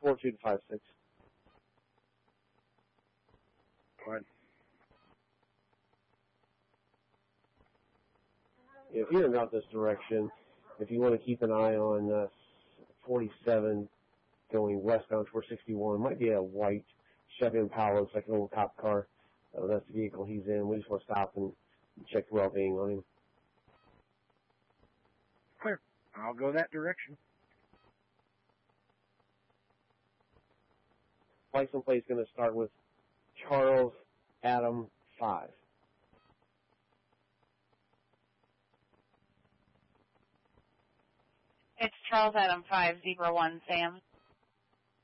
642-56. Go ahead. If you're about this direction, if you want to keep an eye on 47 going westbound towards 61, it might be a white Chevy Impala. It's like an old cop car. That's the vehicle he's in. We just want to stop and check the well-being on him. Clear. I'll go that direction. License plate is going to start with Charles Adam 5. It's Charles Adam 5, Zebra 1, Sam.